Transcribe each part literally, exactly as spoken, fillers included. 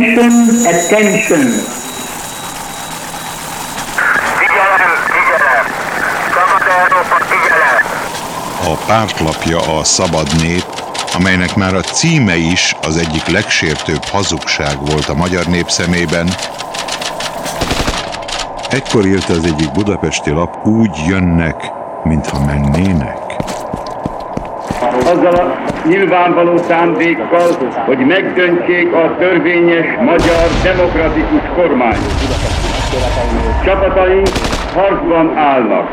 Attention, attention. Figyelem, figyelem! Szabad Európa, figyelem! A pártlapja a Szabad Nép, amelynek már a címe is az egyik legsértőbb hazugság volt a magyar nép szemében. Ekkor írta az egyik budapesti lap, úgy jönnek, mintha mennének. Azzal a nyilvánvaló szándékkal, hogy megdöntsék a törvényes magyar demokratikus kormányt. Csapataink harcban állnak.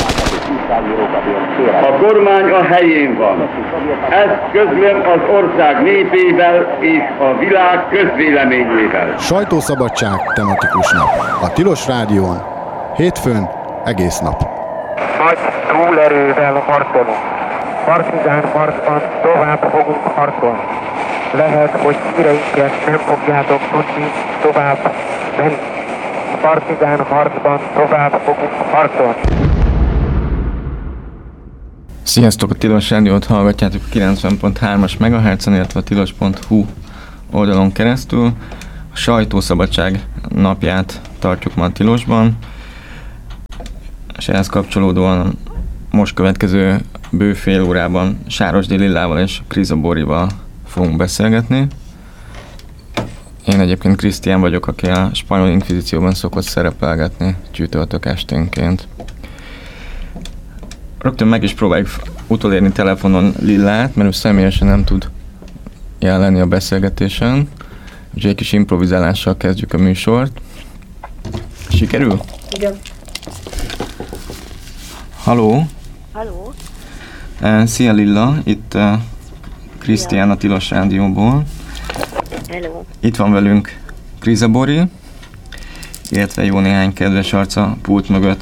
A kormány a helyén van. Ezt közlöm az ország népével és a világ közvéleményével. Sajtószabadság tematikus nap. A Tilos Rádión. Hétfőn egész nap. Nagy túlerővel harcolunk. Partizán harcban tovább fogunk harcolni. Lehet, hogy híreinket nem fogjátok tudni tovább menni. Partizán harcban tovább fogunk harcolni. Sziasztok! A Tilos Rádiót hallgatjátok a kilencven pont hármas megahertzen, illetve a tilos pont hu oldalon keresztül. A sajtószabadság napját tartjuk ma a Tilosban, és ehhez kapcsolódóan most következő bő fél órában Sárosdi Lillával és Kriza Borival fogunk beszélgetni. Én egyébként Krisztián vagyok, aki a spanyol inkvizícióban szokott szerepelgetni csütörtök esténként. Rögtön meg is próbáljuk utolérni telefonon Lillát, mert ő személyesen nem tud jelen lenni a beszélgetésen. Úgyhogy egy kis improvizálással kezdjük a műsort. Sikerül? Igen. Halló? Halló? Uh, szia Lilla, itt uh, Krisztián a Tilos Rádióból. Hello. Itt van velünk Kriza Bori, illetve jó néhány kedves arca pult mögött.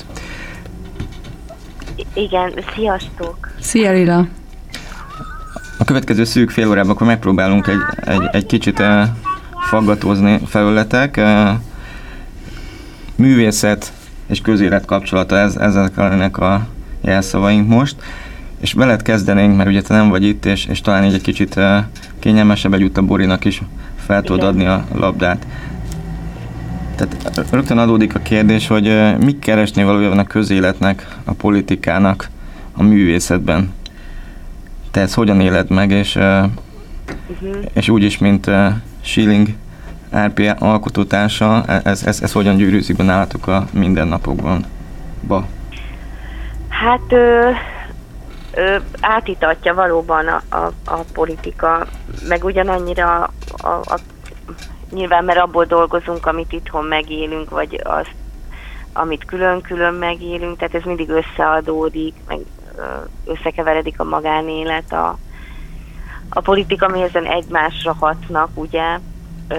I- igen, sziasztok. Szia Lilla. A következő szűk fél órában akkor megpróbálunk egy, egy, egy kicsit uh, faggatózni felületek. Uh, művészet és közélet kapcsolata, ez, ezek lennek a jelszavaink most. És veled kezdenénk, mert ugye te nem vagy itt, és, és talán így egy kicsit uh, kényelmesebb egyútt a Borinak is fel tudod adni a labdát. Tehát rögtön adódik a kérdés, hogy uh, mik keresné valójában a közéletnek, a politikának, a művészetben. Te ezt hogyan éled meg, és, uh, uh-huh. és úgyis, mint uh, Schilling er pé alkotótársa, ez, ez, ez hogyan gyűrűzik be nálatok a mindennapokban? Ba. Hát ö, ö, átítatja valóban a, a, a politika, meg ugyanannyira a, a, a, nyilván, mert abból dolgozunk, amit itthon megélünk, vagy azt, amit külön-külön megélünk, tehát ez mindig összeadódik, meg ö, összekeveredik a magánélet, a, a politika, ami ezen egymásra hatnak, ugye. Ö,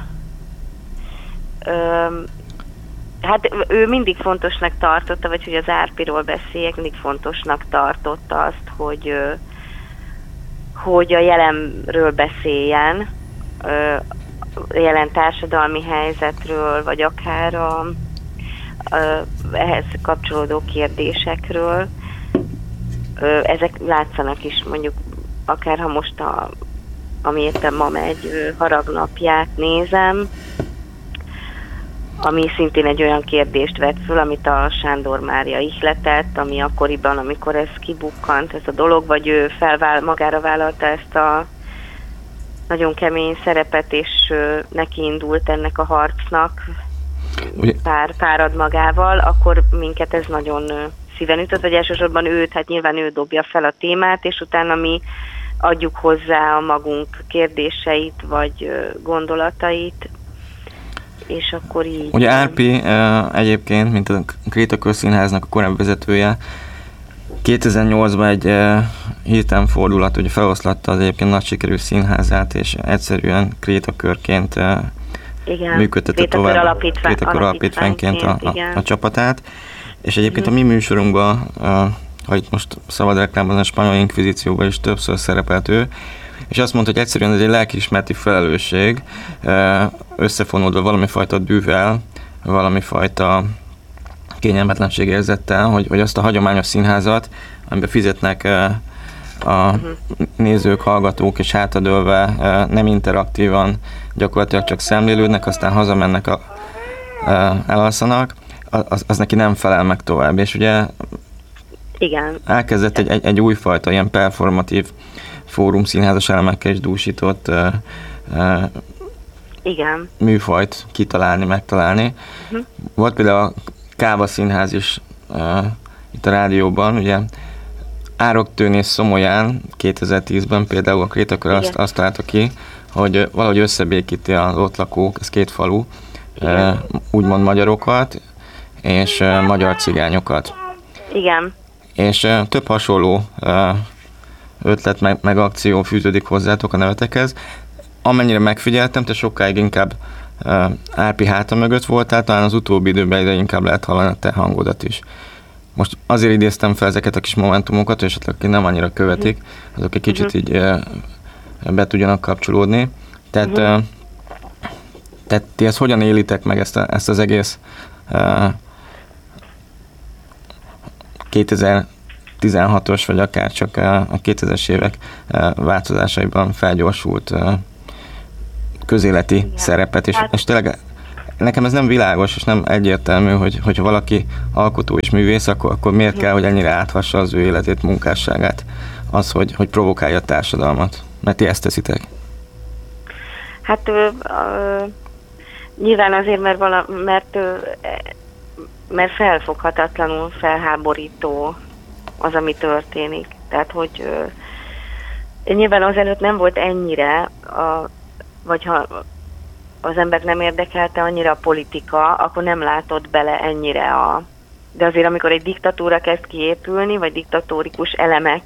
ö, Hát ő mindig fontosnak tartotta, vagy hogy az er péről beszéljek, mindig fontosnak tartotta azt, hogy, hogy a jelenről beszéljen, a jelen társadalmi helyzetről, vagy akár a, a, ehhez kapcsolódó kérdésekről. Ezek látszanak is, mondjuk akár ha most, a, ami éppen ma megy, haragnapját nézem, ami szintén egy olyan kérdést vett föl, amit a Sándor Mária ihletett, ami akkoriban, amikor ez kibukkant, ez a dolog, vagy ő felvál, magára vállalta ezt a nagyon kemény szerepet, és neki indult ennek a harcnak, pár, párad magával, akkor minket ez nagyon szíven ütött, vagy elsősorban őt, hát nyilván ő dobja fel a témát, és utána mi adjuk hozzá a magunk kérdéseit, vagy gondolatait, és akkor így... Ugye er pé uh, egyébként, mint a Kréta Közszínháznak a korábbi vezetője, kétezer-nyolcban egy uh, hirtelen fordulat, ugye feloszlatta az egyébként nagy sikerű színházát, és egyszerűen Kréta körként uh, működtette tovább Kréta Kör alapítványként a, a, a csapatát. És egyébként mm. a mi műsorunkban, uh, ha itt most szabad reklámban, a spanyol inkvizícióban is többször szerepelt ő, és azt mondta, hogy egyszerűen ez egy lelkiismereti felelősség, összefonódva valami fajta dűvel, valami fajta kényelmetlenség érzettel, hogy, hogy azt a hagyományos színházat, amiben fizetnek a nézők, hallgatók és hátradőlve nem interaktívan gyakorlatilag csak szemlélődnek, aztán hazamennek, a, elalszanak, az, az neki nem felel meg tovább. És ugye igen. elkezdett egy, egy, egy újfajta ilyen performatív fórum színházas elemekkel is dúsított uh, uh, igen. műfajt kitalálni, megtalálni. Uh-huh. Volt például a Káva Színház is uh, itt a rádióban, ugye Ároktőn és Szomolyán kétezer-tízben például a Krétakör azt, azt találta ki, hogy valahogy összebékíti az ott lakók, ez két falu, uh, úgymond magyarokat és uh, magyar cigányokat. Igen. És uh, több hasonló uh, ötlet meg, meg akció fűződik hozzátok a nevetekhez. Amennyire megfigyeltem, te sokáig inkább uh, Árpi háta mögött voltál, talán az utóbbi időben ide inkább lehet hallani a te hangodat is. Most azért idéztem fel ezeket a kis momentumokat, és akik nem annyira követik, azok egy kicsit így uh, be tudjanak kapcsolódni. Tehát, uh, tehát ti ezt hogyan élitek meg ezt, a, ezt az egész uh, kétezer-tizenhatos, vagy akár csak a kétezres évek változásaiban felgyorsult közéleti igen. szerepet, és, hát, és tényleg nekem ez nem világos, és nem egyértelmű, hogy hogyha valaki alkotó és művész, akkor, akkor miért kell, hogy ennyire áthassa az ő életét, munkásságát, az, hogy, hogy provokálja a társadalmat. Mert ti ezt teszitek. Hát ö, ö, nyilván azért, mert, vala, mert, ö, mert felfoghatatlanul felháborító az, ami történik. Tehát, hogy ö, nyilván azelőtt nem volt ennyire, a, vagy ha az ember nem érdekelte annyira a politika, akkor nem látott bele ennyire a... De azért, amikor egy diktatúra kezd kiépülni, vagy diktatórikus elemek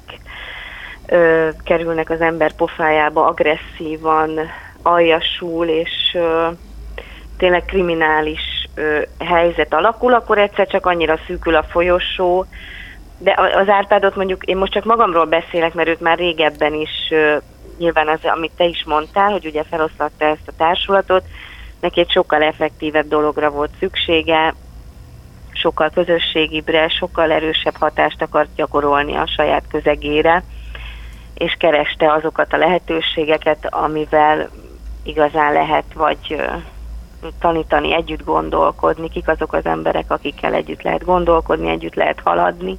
ö, kerülnek az ember pofájába agresszívan, aljasul, és ö, tényleg kriminális ö, helyzet alakul, akkor egyszer csak annyira szűkül a folyosó. De az Árpádot mondjuk, én most csak magamról beszélek, mert őt már régebben is, ö, nyilván az, amit te is mondtál, hogy ugye feloszlatta ezt a társulatot, neki egy sokkal effektívebb dologra volt szüksége, sokkal közösségibre, sokkal erősebb hatást akart gyakorolni a saját közegére, és kereste azokat a lehetőségeket, amivel igazán lehet vagy ö, tanítani, együtt gondolkodni, kik azok az emberek, akikkel együtt lehet gondolkodni, együtt lehet haladni.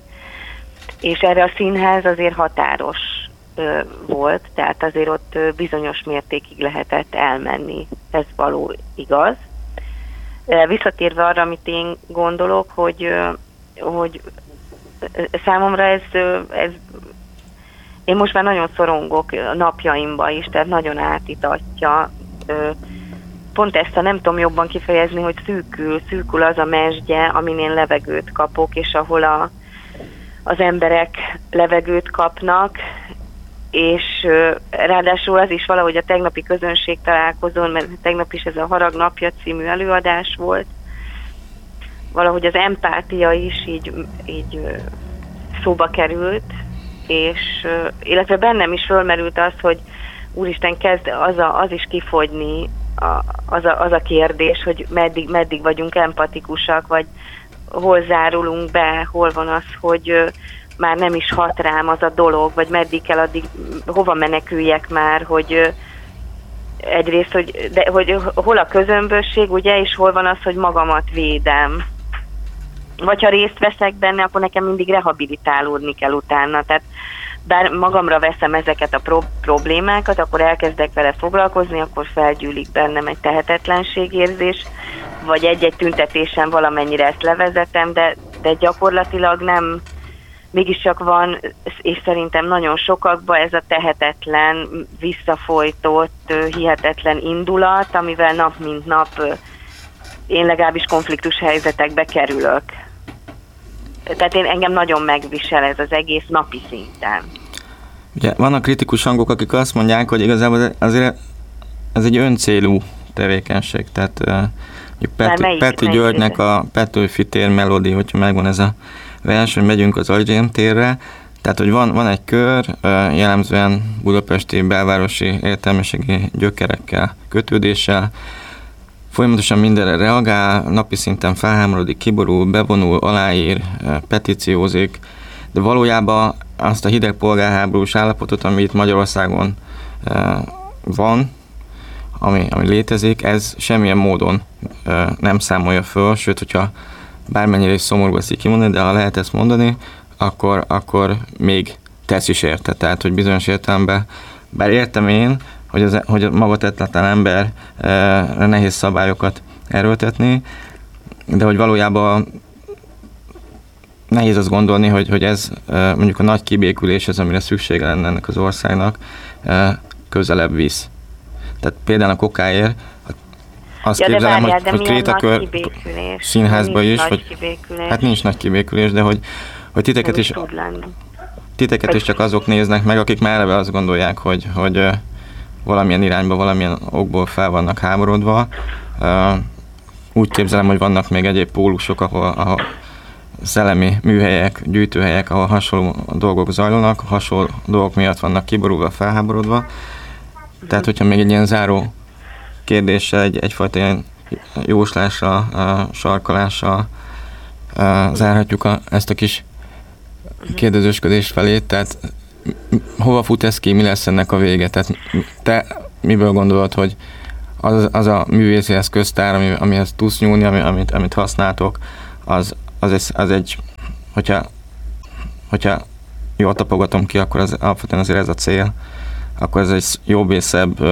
És erre a színház azért határos ö, volt, tehát azért ott ö, bizonyos mértékig lehetett elmenni. Ez való igaz. Visszatérve arra, amit én gondolok, hogy, ö, hogy számomra ez, ö, ez én most már nagyon szorongok a napjaimba is, tehát nagyon átitatja. Ö, pont ezt a nem tudom jobban kifejezni, hogy szűkül, szűkül az a mesdje, amin én levegőt kapok, és ahol a, az emberek levegőt kapnak, és uh, ráadásul az is valahogy a tegnapi közönség találkozón, mert tegnap is ez a Harag napja című előadás volt, valahogy az empátia is így, így uh, szóba került, és uh, illetve bennem is fölmerült az, hogy úristen, kezd az, a, az is kifogyni, a, az, a, az a kérdés, hogy meddig, meddig vagyunk empatikusak, vagy hol zárulunk be, hol van az, hogy uh, már nem is hat rám az a dolog, vagy meddig kell addig, hova meneküljek már, hogy uh, egyrészt, hogy, de, hogy hol a közömbösség, ugye, és hol van az, hogy magamat védem. Vagy ha részt veszek benne, akkor nekem mindig rehabilitálódni kell utána. Tehát bár magamra veszem ezeket a pro- problémákat, akkor elkezdek vele foglalkozni, akkor felgyűlik bennem egy tehetetlenségérzés, vagy egy-egy tüntetésen valamennyire ezt levezetem, de, de gyakorlatilag nem, mégiscsak van, és szerintem nagyon sokakban ez a tehetetlen, visszafolytott, hihetetlen indulat, amivel nap mint nap én legalábbis konfliktus helyzetekbe kerülök. Tehát én engem nagyon megvisel ez az egész napi szinten. Ugye vannak kritikus hangok, akik azt mondják, hogy igazából azért ez egy öncélú tevékenység. Tehát uh, Peti, melyik, Peti Györgynek a Petőfi tér melódi, hogyha megvan ez a vers, hogy megyünk az Agyrém térre. Tehát, hogy van, van egy kör, uh, jellemzően budapesti belvárosi értelmiségi gyökerekkel, kötődéssel, folyamatosan mindenre reagál, napi szinten felhámorodik, kiborul, bevonul, aláír, petíciózik, de valójában azt a hideg polgárháborús állapotot, ami itt Magyarországon van, ami, ami létezik, ez semmilyen módon nem számolja föl, sőt, hogyha bármennyire is szomorú eszik kimondani, de ha lehet ezt mondani, akkor, akkor még tesz is érte. Tehát, hogy bizonyos értelemben, bár értem én, hogy, az, hogy a maga tetletlen ember e, nehéz szabályokat erőltetni, de hogy valójában nehéz azt gondolni, hogy, hogy ez e, mondjuk a nagy kibékülés, ez amire szüksége lenne ennek az országnak, e, közelebb visz. Tehát például a kokáért azt ja, képzelem, várjál, hogy, hogy Krétakör színházba is, hogy hát nincs nagy kibékülés, de hogy, hogy titeket is, titeket is csak azok néznek meg, akik már eleve azt gondolják, hogy, hogy valamilyen irányba, valamilyen okból fel vannak háborodva. Úgy képzelem, hogy vannak még egyéb pólusok, ahol, ahol szellemi műhelyek, gyűjtőhelyek, ahol hasonló dolgok zajlanak, hasonló dolgok miatt vannak kiborulva, felháborodva. Tehát, hogyha még egy ilyen záró kérdéssel, egy, egyfajta ilyen jóslásra, sarkalással zárhatjuk a, ezt a kis kérdezősködést felé, tehát hova fut ez ki, mi lesz ennek a vége? Tehát te miből gondolod, hogy az, az a művészi eszköztár, ami, amihez tudsz nyúlni, ami, amit, amit használtok, az, az, egy, az egy, hogyha, hogyha jól tapogatom ki, akkor az, alapvetően azért ez a cél, akkor ez egy jobb és szebb